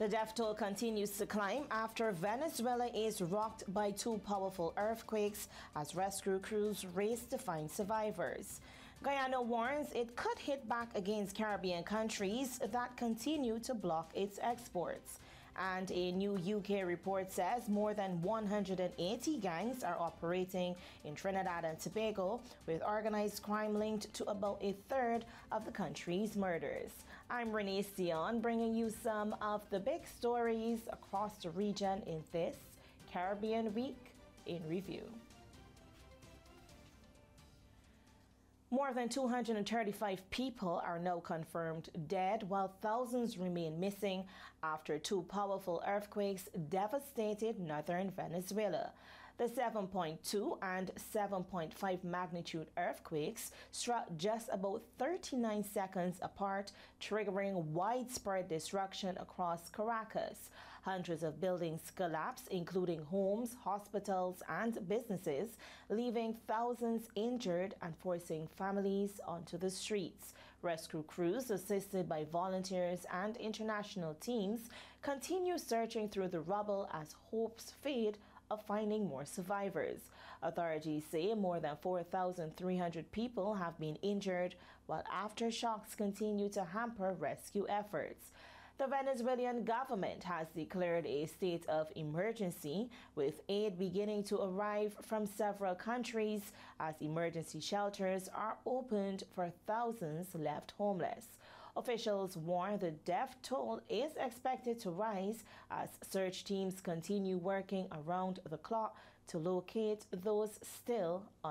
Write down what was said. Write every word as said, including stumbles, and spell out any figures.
The death toll continues to climb after Venezuela is rocked by two powerful earthquakes as rescue crews race to find survivors. Guyana warns it could hit back against Caribbean countries that continue to block its exports. And a new U K report says more than one hundred eighty gangs are operating in Trinidad and Tobago, with organized crime linked to about a third of the country's murders. I'm Renee Sion, bringing you some of the big stories across the region in this Caribbean Week in Review. More than two hundred thirty-five people are now confirmed dead, while thousands remain missing after two powerful earthquakes devastated northern Venezuela. The seven point two and seven point five magnitude earthquakes struck just about thirty-nine seconds apart, triggering widespread destruction across Caracas. Hundreds of buildings collapsed, including homes, hospitals, and businesses, leaving thousands injured and forcing families onto the streets. Rescue crews, assisted by volunteers and international teams, continue searching through the rubble as hopes fade of finding more survivors. Authorities say more than four thousand three hundred people have been injured, while aftershocks continue to hamper rescue efforts. The Venezuelan government has declared a state of emergency, with aid beginning to arrive from several countries as emergency shelters are opened for thousands left homeless. Officials warn the death toll is expected to rise as search teams continue working around the clock to locate those still